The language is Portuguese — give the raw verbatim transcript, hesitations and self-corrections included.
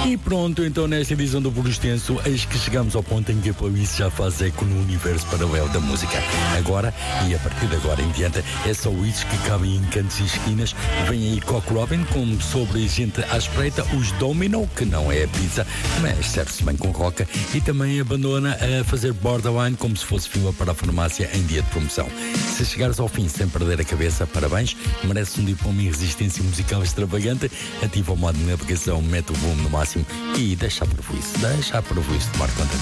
E pronto, então nesta edição do Por Extenso, eis que chegamos ao ponto em que a playlist já faz eco no universo paralelo da música. Agora, e a partir de agora em diante, é só isso que cabem em cantos e esquinas. Vem aí Cock Robin com Sobre Gente à Espreita, os Domino, que não é a pizza, mas serve-se bem com roca, e também abandona a fazer borderline como se fosse fila para a farmácia em dia de promoção. Se chegares ao fim sem perder a cabeça, parabéns, mereces um diploma em resistência musical extravagante. Ativa o modo de navegação, mete o volume no máximo e deixa a prejuízo, deixa a prejuízo tomar conta.